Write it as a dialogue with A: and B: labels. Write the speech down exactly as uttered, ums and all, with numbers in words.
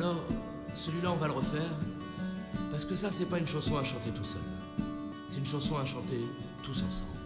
A: Alors, celui-là, on va le refaire, parce que ça, c'est pas une chanson à chanter tout seul. C'est une chanson à chanter tous ensemble.